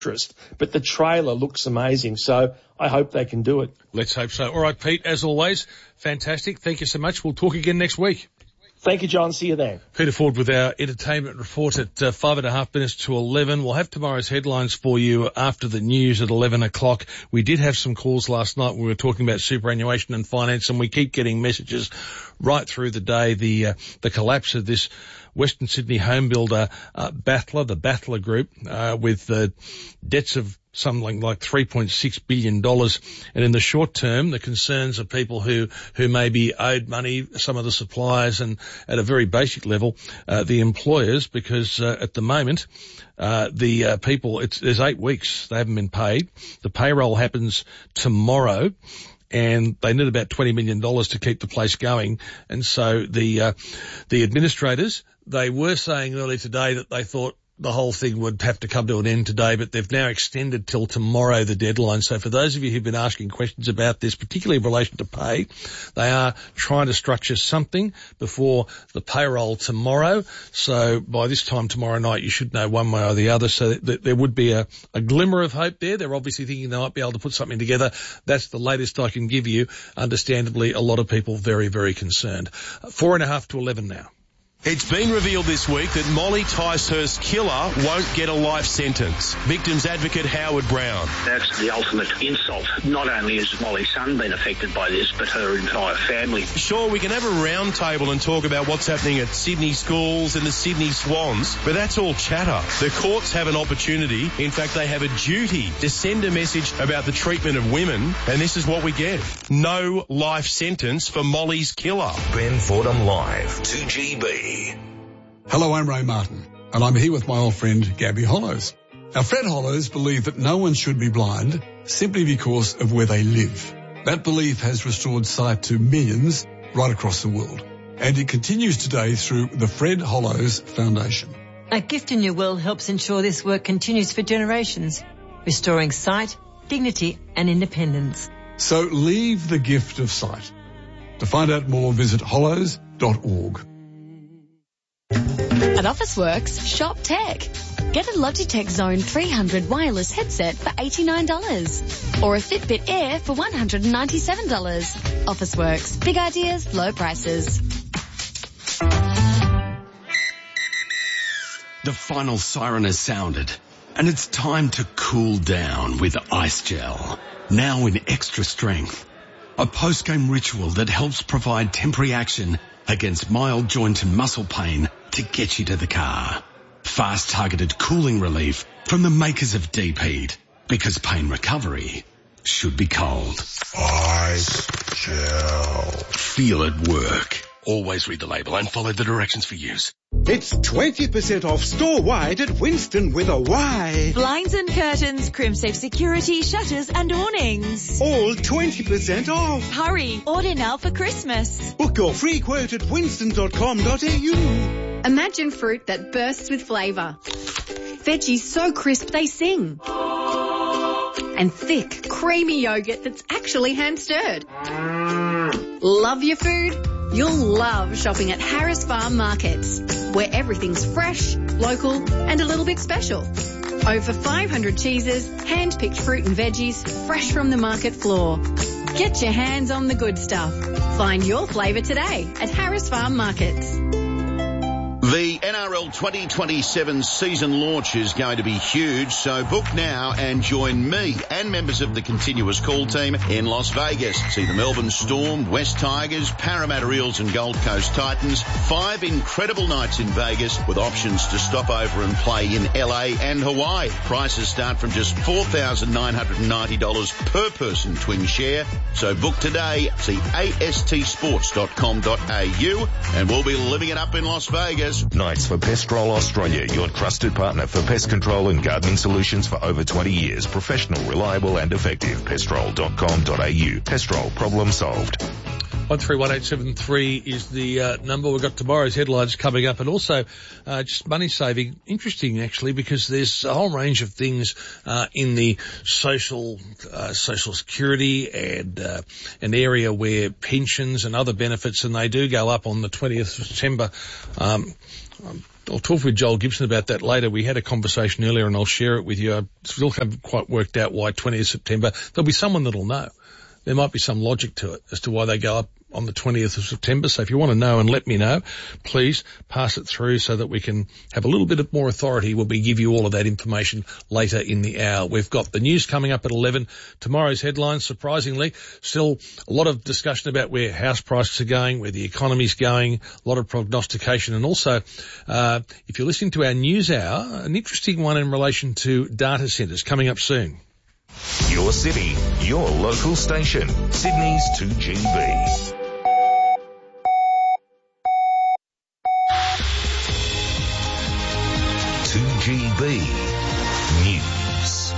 interest. But the trailer looks amazing, so I hope they can do it. Let's hope so. All right, Pete, as always, fantastic. Thank you so much. We'll talk again next week. Thank you, John. See you then. Peter Ford with our entertainment report at 5.5 minutes to 11. We'll have tomorrow's headlines for you after the news at 11 o'clock. We did have some calls last night when we were talking about superannuation and finance, and we keep getting messages right through the day. The collapse of this Western Sydney home builder, Battler, the Battler Group, with debts of something like $3.6 billion. And in the short term, the concerns of people who may be owed money, some of the suppliers, and at a very basic level, the employers, because at the moment, the people, there's 8 weeks they haven't been paid. The payroll happens tomorrow, and they need about $20 million to keep the place going. And so the administrators, they were saying earlier today that they thought the whole thing would have to come to an end today, but they've now extended till tomorrow the deadline. So for those of you who've been asking questions about this, particularly in relation to pay, they are trying to structure something before the payroll tomorrow. So by this time tomorrow night, you should know one way or the other. So that there would be a glimmer of hope there. They're obviously thinking they might be able to put something together. That's the latest I can give you. Understandably, a lot of people very, very concerned. 4.5 to 11 now. It's been revealed this week that Molly Ticehurst's killer won't get a life sentence. Victims advocate Howard Brown. That's the ultimate insult. Not only has Molly's son been affected by this, but her entire family. Sure, we can have a round table and talk about what's happening at Sydney schools and the Sydney Swans, but that's all chatter. The courts have an opportunity, in fact they have a duty, to send a message about the treatment of women, and this is what we get. No life sentence for Molly's killer. Ben Fordham Live, 2GB. Hello, I'm Ray Martin, and I'm here with my old friend Gabby Hollows. Now, Fred Hollows believed that no one should be blind simply because of where they live. That belief has restored sight to millions right across the world, and it continues today through the Fred Hollows Foundation. A gift in your will helps ensure this work continues for generations, restoring sight, dignity and independence. So leave the gift of sight. To find out more, visit hollows.org. At Officeworks, shop tech. Get a Logitech Zone 300 wireless headset for $89 or a Fitbit Air for $197. Officeworks. Big ideas, low prices. The final siren has sounded, and it's time to cool down with Ice Gel. Now in extra strength. A post-game ritual that helps provide temporary action against mild joint and muscle pain to get you to the car. Fast targeted cooling relief from the makers of Deep Heat, because pain recovery should be cold. Ice Gel. Feel it work. Always read the label and follow the directions for use. It's 20% off store-wide at Winston with a Y. Blinds and curtains, CrimSafe security, shutters and awnings. All 20% off. Hurry, order now for Christmas. Book your free quote at winston.com.au. Imagine fruit that bursts with flavour. Veggies so crisp they sing. And thick, creamy yogurt that's actually hand-stirred. Love your food? You'll love shopping at Harris Farm Markets, where everything's fresh, local and a little bit special. Over 500 cheeses, hand-picked fruit and veggies, fresh from the market floor. Get your hands on the good stuff. Find your flavour today at Harris Farm Markets. The NRL 2027 season launch is going to be huge, so book now and join me and members of the continuous call team in Las Vegas. See the Melbourne Storm, West Tigers, Parramatta Eels and Gold Coast Titans. 5 incredible nights in Vegas with options to stop over and play in LA and Hawaii. Prices start from just $4,990 per person twin share. So book today. See astsports.com.au and we'll be living it up in Las Vegas. Knights for Pestrol Australia, your trusted partner for pest control and gardening solutions for over 20 years. Professional, reliable and effective. Pestrol.com.au. Pestrol, problem solved. 131873 is the number. We've got tomorrow's headlines coming up, and also just money saving. Interesting, actually, because there's a whole range of things in the social security and an area where pensions and other benefits, and they do go up on the 20th of September. I'll talk with Joel Gibson about that later. We had a conversation earlier and I'll share it with you. I still haven't quite worked out why 20th September. There'll be someone that'll know. There might be some logic to it as to why they go up on the 20th of September. So if you want to know and let me know, please pass it through so that we can have a little bit of more authority. We'll give you all of that information later in the hour. We've got the news coming up at 11. Tomorrow's headlines, surprisingly, still a lot of discussion about where house prices are going, where the economy's going, a lot of prognostication. And also, if you're listening to our news hour, an interesting one in relation to data centres coming up soon. Your city, your local station, Sydney's 2GB. 2GB News.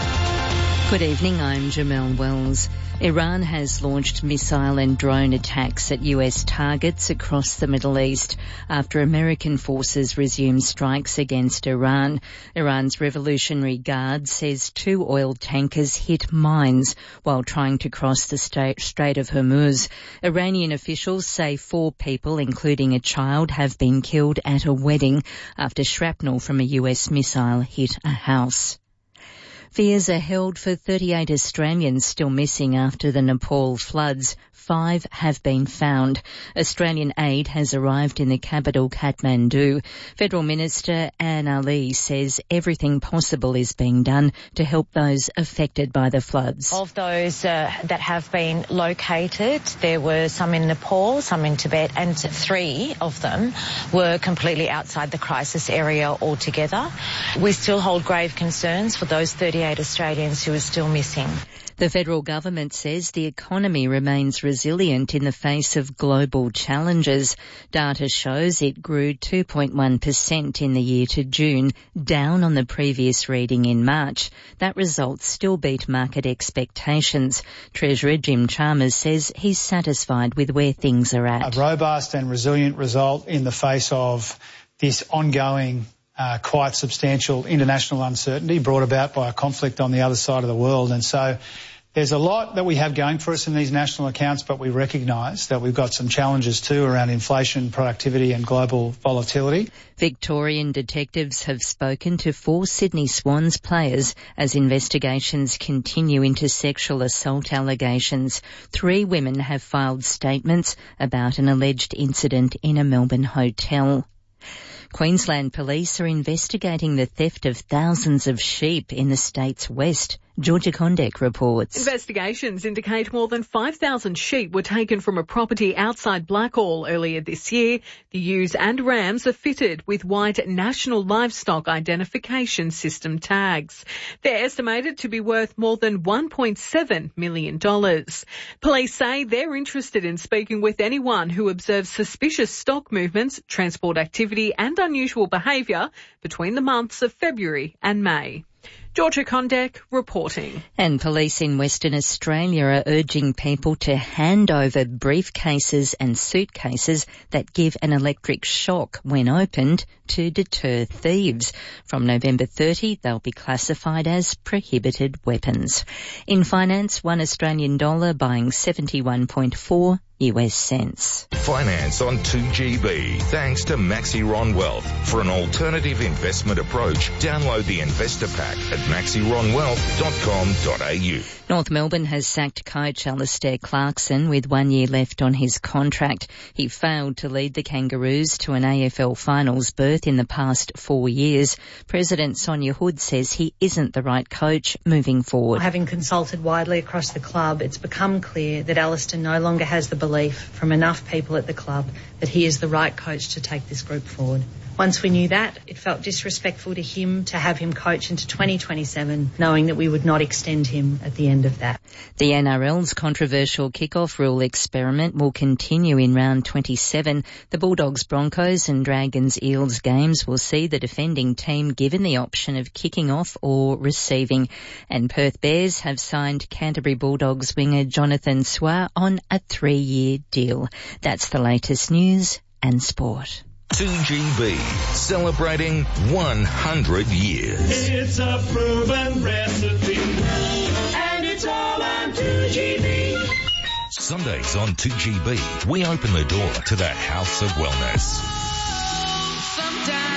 Good evening, I'm Jamelle Wells. Iran has launched missile and drone attacks at US targets across the Middle East after American forces resumed strikes against Iran. Iran's Revolutionary Guard says 2 oil tankers hit mines while trying to cross the Strait of Hormuz. Iranian officials say 4 people, including a child, have been killed at a wedding after shrapnel from a US missile hit a house. Fears are held for 38 Australians still missing after the Nepal floods. 5 have been found. Australian aid has arrived in the capital, Kathmandu. Federal Minister Anne Ali says everything possible is being done to help those affected by the floods. Of those that have been located, there were some in Nepal, some in Tibet, and 3 of them were completely outside the crisis area altogether. We still hold grave concerns for those 38 Australians who are still missing. The federal government says the economy remains resilient in the face of global challenges. Data shows it grew 2.1% in the year to June, down on the previous reading in March. That result still beat market expectations. Treasurer Jim Chalmers says he's satisfied with where things are at. A robust and resilient result in the face of this ongoing quite substantial international uncertainty brought about by a conflict on the other side of the world. And so there's a lot that we have going for us in these national accounts, but we recognise that we've got some challenges too around inflation, productivity and global volatility. Victorian detectives have spoken to 4 Sydney Swans players as investigations continue into sexual assault allegations. 3 women have filed statements about an alleged incident in a Melbourne hotel. Queensland Police are investigating the theft of thousands of sheep in the state's west. Georgia Condek reports. Investigations indicate more than 5,000 sheep were taken from a property outside Blackall earlier this year. The ewes and rams are fitted with white National Livestock Identification System tags. They're estimated to be worth more than $1.7 million. Police say they're interested in speaking with anyone who observes suspicious stock movements, transport activity and unusual behaviour between the months of February and May. Georgia Condek reporting. And police in Western Australia are urging people to hand over briefcases and suitcases that give an electric shock when opened to deter thieves. From November 30, they'll be classified as prohibited weapons. In finance, $1 Australian dollar buying 71.4 US cents. Finance on 2GB. Thanks to Maxiron Wealth. For an alternative investment approach, download the investor pack at maxironwealth.com.au. North Melbourne has sacked coach Alistair Clarkson with 1 year left on his contract. He failed to lead the Kangaroos to an AFL finals berth in the past 4 years. President Sonia Hood says he isn't the right coach moving forward. Having consulted widely across the club, it's become clear that Alistair no longer has the belief from enough people at the club that he is the right coach to take this group forward. Once we knew that, it felt disrespectful to him to have him coach into 2027, knowing that we would not extend him at the end of that. The NRL's controversial kick-off rule experiment will continue in round 27. The Bulldogs, Broncos and Dragons Eels games will see the defending team given the option of kicking off or receiving. And Perth Bears have signed Canterbury Bulldogs winger Jonathan Swar on a 3-year deal. That's the latest news and sport. 2GB, celebrating 100 years. It's a proven recipe, and it's all on 2GB. Sundays on 2GB, we open the door to the House of Wellness. Sometimes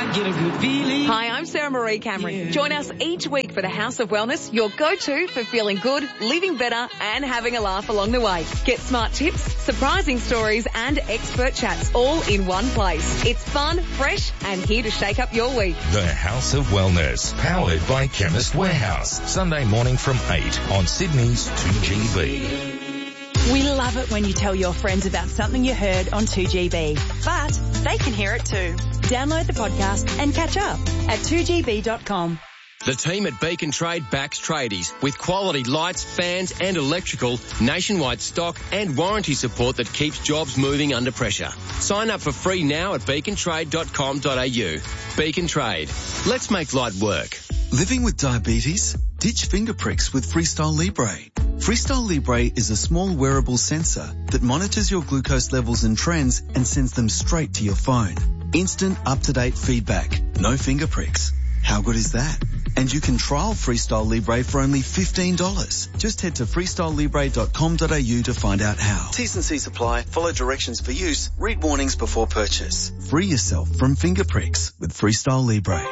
I get a good feeling. Hi, I'm Sarah Marie Cameron. Join us each week for the House of Wellness, your go-to for feeling good, living better and having a laugh along the way. Get smart tips, surprising stories and expert chats all in one place. It's fun, fresh and here to shake up your week. The House of Wellness, powered by Chemist Warehouse. Sunday morning from 8 on Sydney's 2GB. We love it when you tell your friends about something you heard on 2GB, but they can hear it too. Download the podcast and catch up at 2gb.com. The team at Beacon Trade backs tradies with quality lights, fans and electrical, nationwide stock and warranty support that keeps jobs moving under pressure. Sign up for free now at beacontrade.com.au. Beacon Trade. Let's make light work. Living with diabetes? Ditch finger pricks with Freestyle Libre. Freestyle Libre is a small wearable sensor that monitors your glucose levels and trends and sends them straight to your phone. Instant, up-to-date feedback. No finger pricks. How good is that? And you can trial Freestyle Libre for only $15. Just head to freestylelibre.com.au to find out how. T's and C's apply. Follow directions for use. Read warnings before purchase. Free yourself from finger pricks with Freestyle Libre.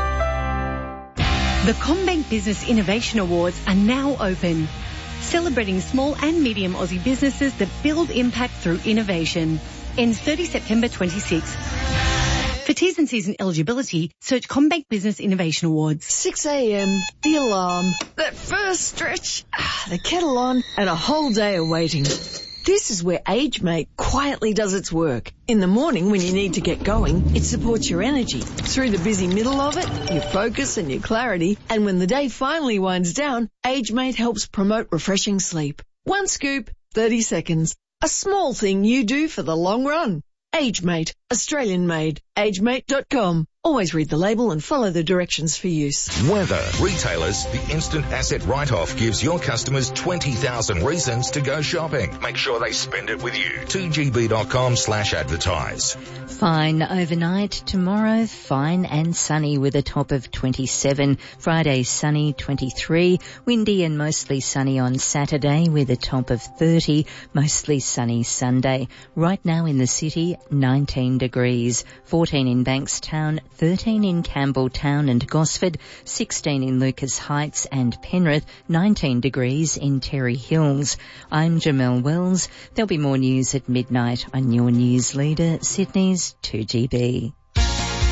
The CommBank Business Innovation Awards are now open, celebrating small and medium Aussie businesses that build impact through innovation. Ends 30 September 26. For T's and C's and eligibility, search CommBank Business Innovation Awards. 6 a.m, the alarm, that first stretch, the kettle on, and a whole day of waiting. This is where AgeMate quietly does its work. In the morning when you need to get going, it supports your energy. Through the busy middle of it, your focus and your clarity. And when the day finally winds down, AgeMate helps promote refreshing sleep. One scoop, 30 seconds. A small thing you do for the long run. AgeMate, Australian made. AgeMate.com. Always read the label and follow the directions for use. Weather. Retailers, the instant asset write-off gives your customers 20,000 reasons to go shopping. Make sure they spend it with you. 2gb.com/advertise. Fine overnight. Tomorrow, fine and sunny with a top of 27. Friday, sunny, 23. Windy and mostly sunny on Saturday with a top of 30. Mostly sunny Sunday. Right now in the city, 19 degrees. 14 in Bankstown, 13 in Campbelltown and Gosford, 16 in Lucas Heights and Penrith, 19 degrees in Terry Hills. I'm Jamelle Wells. There'll be more news at midnight on your news leader, Sydney's 2GB.